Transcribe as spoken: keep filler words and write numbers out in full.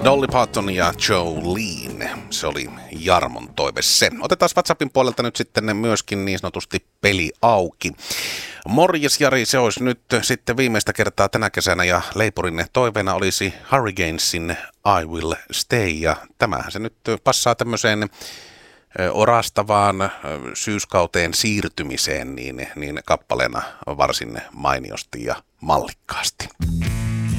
Dolly Parton ja Jolene. Se oli Jarmon toive se. Otetaan WhatsAppin puolelta nyt sitten myöskin niin sanotusti peli auki. Morjes Jari, se olisi nyt sitten viimeistä kertaa tänä kesänä ja Leipurin toiveena olisi Hurricanesin I Will Stay. Ja tämähän se nyt passaa tämmöiseen orastavaan syyskauteen siirtymiseen niin, niin kappaleena varsin mainiosti ja mallikkaasti.